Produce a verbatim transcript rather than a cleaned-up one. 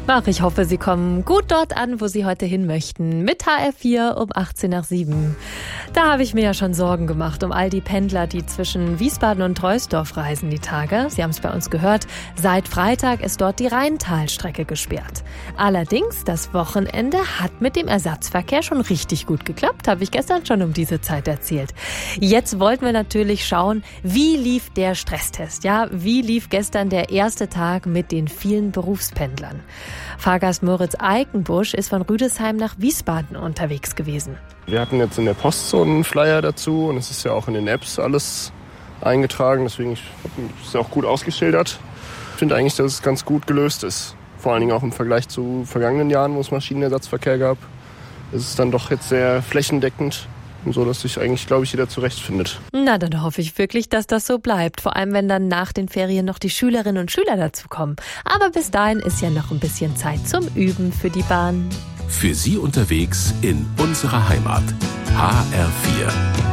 Ach, ich hoffe, Sie kommen gut dort an, wo Sie heute hin möchten. Mit H R vier um achtzehn nach sieben. Da habe ich mir ja schon Sorgen gemacht um all die Pendler, die zwischen Wiesbaden und Troisdorf reisen die Tage. Sie haben es bei uns gehört, seit Freitag ist dort die Rheintalstrecke gesperrt. Allerdings, das Wochenende hat mit dem Ersatzverkehr schon richtig gut geklappt, habe ich gestern schon um diese Zeit erzählt. Jetzt wollten wir natürlich schauen, wie lief der Stresstest? Ja, wie lief gestern der erste Tag mit den vielen Berufspendlern? Fahrgast Moritz Eikenbusch ist von Rüdesheim nach Wiesbaden unterwegs gewesen. Wir hatten jetzt in der Post so einen Flyer dazu und es ist ja auch in den Apps alles eingetragen, deswegen ist es auch gut ausgeschildert. Ich finde eigentlich, dass es ganz gut gelöst ist. Vor allen Dingen auch im Vergleich zu vergangenen Jahren, wo es Maschinenersatzverkehr gab. Es ist dann doch jetzt sehr flächendeckend. So dass sich eigentlich, glaube ich, jeder zurechtfindet. Na, dann hoffe ich wirklich, dass das so bleibt. Vor allem, wenn dann nach den Ferien noch die Schülerinnen und Schüler dazukommen. Aber bis dahin ist ja noch ein bisschen Zeit zum Üben für die Bahn. Für Sie unterwegs in unserer Heimat. H R vier.